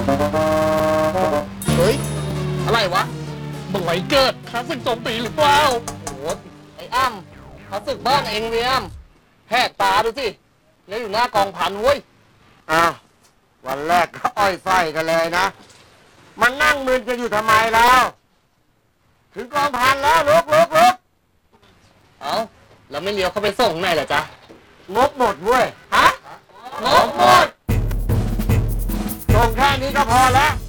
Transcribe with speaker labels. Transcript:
Speaker 1: เฮ้ยอะไรวะมึงไหวเกิดค้าศึก2 ปีหรือเปล่าโอ้ไอ้อ้ำค้าศึกบ้านเองเนี่ยอ้ำแหกตาดูสิแล้วอยู่หน้ากองพันเว้ย
Speaker 2: อ้าววันแรกก็อ้อยไส้กันเลยนะมันนั่งมึนจะอยู่ทำไมแล้วถึงกองพันแล้วลุก
Speaker 1: เอ้าแล้วไม่เลี้ยวเข้าไปส่งไหนเหรอจ๊ะ
Speaker 2: งบหมดเว้ย
Speaker 1: ฮะงบหมด
Speaker 2: ส่งแค่นี้ก็พอแล้ว